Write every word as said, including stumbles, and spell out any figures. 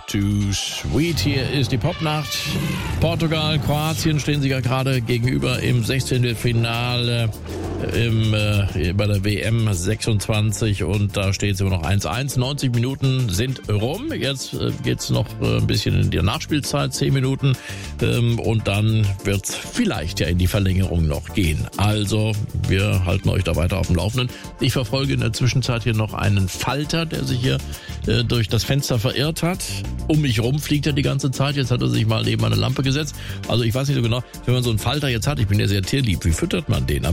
Too Sweet. Hier ist die Popnacht. Portugal, Kroatien stehen sich ja gerade gegenüber im Sechzehntelfinale im, äh, bei der W M sechsundzwanzig und da steht es immer noch eins eins. neunzig Minuten sind rum. Jetzt äh, geht's noch äh, ein bisschen in die Nachspielzeit, zehn Minuten ähm, und dann wird's vielleicht ja in die Verlängerung noch gehen. Also wir halten euch da weiter auf dem Laufenden. Ich verfolge in der Zwischenzeit hier noch einen Falter, der sich hier äh, durch das Fenster verirrt hat. Um mich rum fliegt er die ganze Zeit. Jetzt hat er sich mal neben eine Lampe gesetzt. Also ich weiß nicht so genau, wenn man so einen Falter jetzt hat, ich bin ja sehr tierlieb, wie füttert man den?